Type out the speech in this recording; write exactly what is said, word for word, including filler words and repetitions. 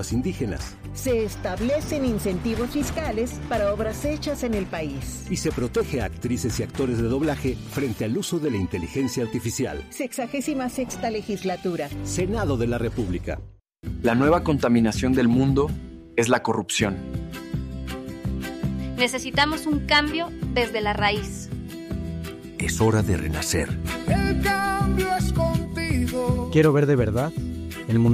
lenguas indígenas. Se establecen incentivos fiscales para obras hechas en el país. Y se protege a actrices y actores de doblaje frente al uso de la inteligencia artificial. Sexagésima sexta legislatura. Senado de la República. La nueva contaminación del mundo es la corrupción. Necesitamos un cambio desde la raíz. Es hora de renacer. El cambio es contigo. Quiero ver de verdad el mundo